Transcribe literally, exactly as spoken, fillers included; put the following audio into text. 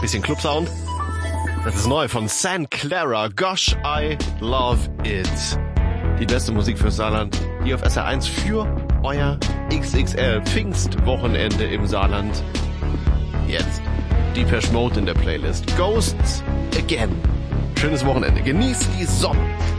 Bisschen Clubsound. Das ist neu von San Clara. Gosh, I love it. Die beste Musik fürs Saarland. Hier auf S R eins für euer X X L Pfingstwochenende im Saarland. Jetzt Depeche Mode in der Playlist. Ghosts Again. Schönes Wochenende. Genießt die Sonne.